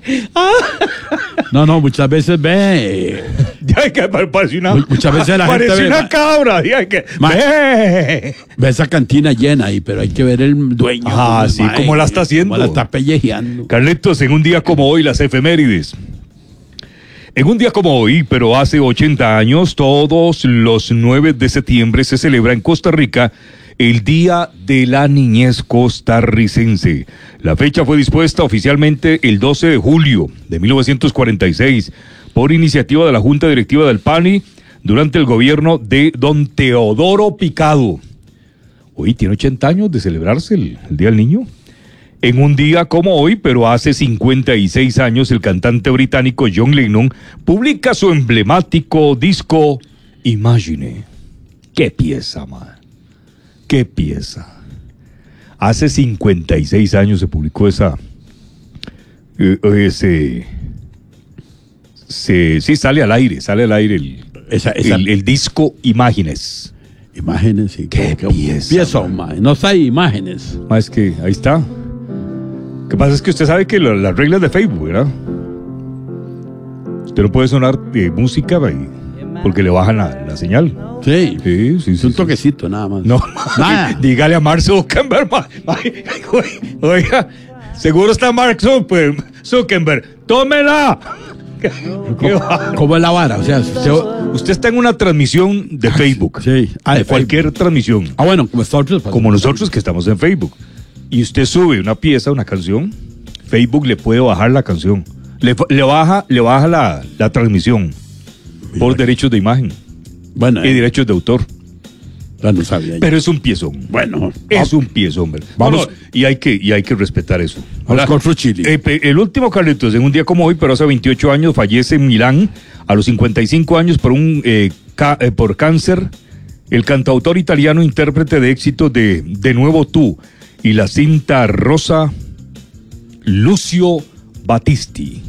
No, muchas veces ve. Ya que parece una. Muchas veces la gente parece ve. una cabra. Ya que. Ve. Ve esa cantina llena ahí, pero hay que ver el dueño. Sí, cómo la está haciendo. Cómo la está pellejeando. Carlitos, en un día como hoy, las efemérides. En un día como hoy, pero hace 80 años, todos los 9 de septiembre se celebra en Costa Rica el Día de la Niñez Costarricense. La fecha fue dispuesta oficialmente el 12 de julio de 1946 por iniciativa de la Junta Directiva del PANI durante el gobierno de don Teodoro Picado. Hoy tiene 80 años de celebrarse el Día del Niño. En un día como hoy, pero hace 56 años, el cantante británico John Lennon publica su emblemático disco Imagine. ¡Qué pieza, man! ¡Qué pieza! Hace 56 años se publicó sí, sale al aire el disco Imágenes. Imágenes, sí. ¡Qué pieza, man! No hay imágenes. Es que ahí está. Lo que pasa es que usted sabe que las reglas de Facebook, ¿verdad? Usted no puede sonar música porque le bajan la señal. Sí. Sí. Un toquecito nada más. No, nada. Dígale a Mark Zuckerberg. Oiga, seguro está Mark Zuckerberg. ¡Tómela! ¿Cómo es la vara? O sea, usted está en una transmisión de Facebook. Sí. De cualquier transmisión. Bueno, como nosotros que estamos en Facebook. Y usted sube una pieza, una canción, Facebook le puede bajar la canción. Le baja la transmisión por derechos de imagen. Bueno, y derechos de autor. No sabía. Pero es un piezón. Bueno, es un piezón, ¿verdad? Vamos. Y hay que respetar eso. Vamos con Chile. El último, Carlitos, en un día como hoy, pero hace 28 años, fallece en Milán a los 55 años por cáncer. El cantautor italiano, intérprete de éxito de Nuevo Tú y la cinta rosa, Lucio Battisti.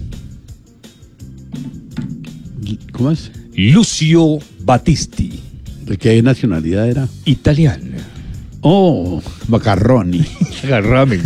¿Cómo es? Lucio Battisti. ¿De qué nacionalidad era? Italiano. Oh, macarroni. Ramen.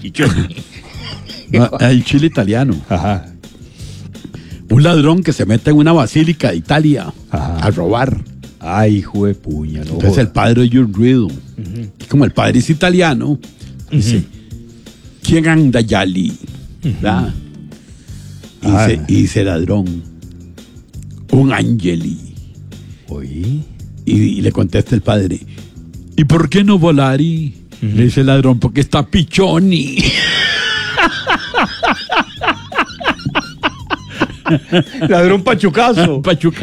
El chile italiano. Ajá. Un ladrón que se mete en una basílica de Italia a robar. Ay, hijo de puña, no. Entonces el padre oye un ruido. Y como el padre es italiano, dice, ¿quién anda allí? ¿Verdad? Y dice ladrón, un angeli. Oye. Y le contesta el padre, ¿y por qué no volari? Le dice el ladrón, porque está pichoni. Ladrón pachucazo.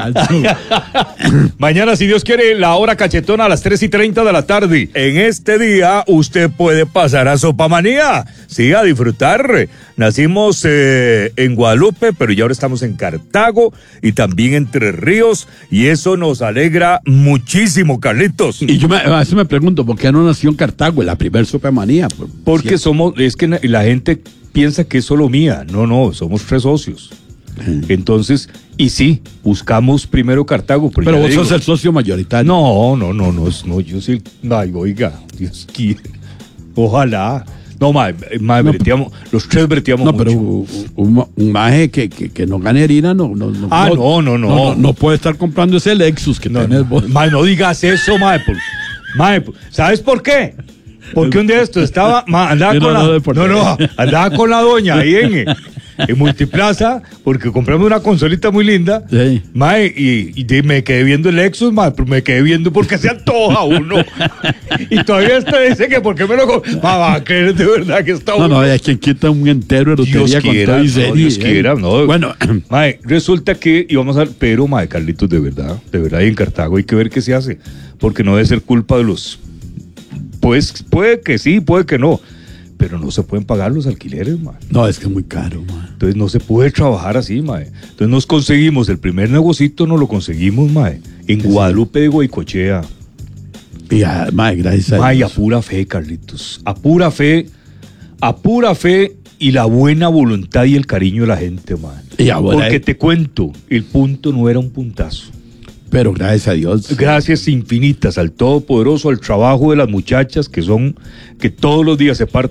Mañana, si Dios quiere, la hora cachetona a las 3:30 de la tarde. En este día, usted puede pasar a Sopamanía. Sí, a disfrutar. Nacimos en Guadalupe, pero ya ahora estamos en Cartago y también Entre Ríos. Y eso nos alegra muchísimo, Carlitos. Y yo a veces me pregunto, ¿por qué no nació en Cartago, en la primer Sopamanía? Porque es que la gente piensa que es solo mía. No, somos 3 socios. Entonces, y sí, buscamos primero Cartago. Pero vos sos el socio mayoritario. No, yo sí. Ay, oiga, Dios quiere. Ojalá. No, breteamos, los 3 breteamos mucho. Pero un maje que no gane harina, no. No puede estar comprando ese Lexus que tenés vos. No digas eso, ¿sabes por qué? Porque un día esto estaba, andaba con la doña ahí en Multiplaza, porque compramos una consolita muy linda, sí. Y me quedé viendo el Lexus, pero me quedé viendo porque se antoja uno. Y todavía dice que por qué me lo va a creer de verdad que está uno. No, hay quien quita un entero de lotería con todo y serie. Dios quiera, no. Bueno, resulta que íbamos pero Carlitos, de verdad, y en Cartago hay que ver qué se hace, porque no debe ser culpa de los. Pues puede que sí, puede que no, pero no se pueden pagar los alquileres, man. No, es que es muy caro, man. Entonces no se puede trabajar así, man. Entonces nos conseguimos el primer negocito, nos lo conseguimos, man, en Guadalupe de Goicochea. Y gracias a Dios. A pura fe, Carlitos. A pura fe y la buena voluntad y el cariño de la gente, man. Porque te cuento, el punto no era un puntazo. Pero gracias a Dios. Gracias infinitas al Todopoderoso, al trabajo de las muchachas que todos los días se parten